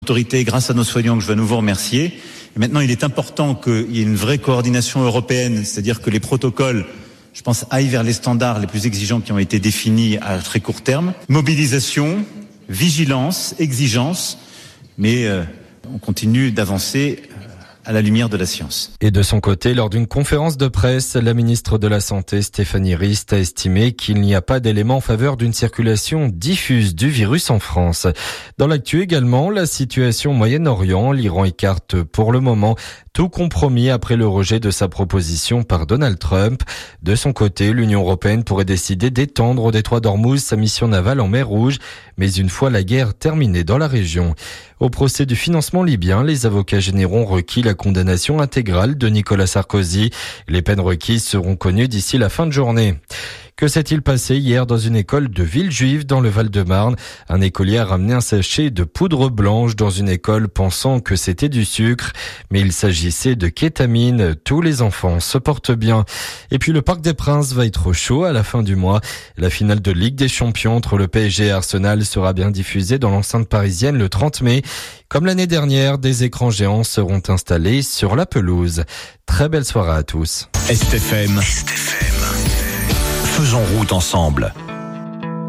autorités, grâce à nos soignants que je vais à nouveau remercier. Et maintenant, il est important qu'il y ait une vraie coordination européenne, c'est-à-dire que les protocoles, je pense, aillent vers les standards les plus exigeants qui ont été définis à très court terme. Mobilisation, vigilance, exigence, mais on continue d'avancer à la lumière de la science. Et de son côté, lors d'une conférence de presse, la ministre de la Santé, Stéphanie Rist, a estimé qu'il n'y a pas d'éléments en faveur d'une circulation diffuse du virus en France. Dans l'actu également, la situation au Moyen-Orient, l'Iran écarte pour le moment tout compromis après le rejet de sa proposition par Donald Trump. De son côté, l'Union européenne pourrait décider d'étendre au détroit d'Ormuz sa mission navale en mer Rouge, mais une fois la guerre terminée dans la région. Au procès du financement libyen, les avocats généraux ont requis la condamnation intégrale de Nicolas Sarkozy. Les peines requises seront connues d'ici la fin de journée. Que s'est-il passé hier dans une école de Villejuif dans le Val-de-Marne? Un écolier a ramené un sachet de poudre blanche dans une école pensant que c'était du sucre, mais il s'agissait de kétamine. Tous les enfants se portent bien. Et puis le Parc des Princes va être chaud à la fin du mois. La finale de Ligue des Champions entre le PSG et Arsenal sera bien diffusée dans l'enceinte parisienne le 30 mai. Comme l'année dernière, des écrans géants seront installés sur la pelouse. Très belle soirée à tous. STFM. Faisons route ensemble.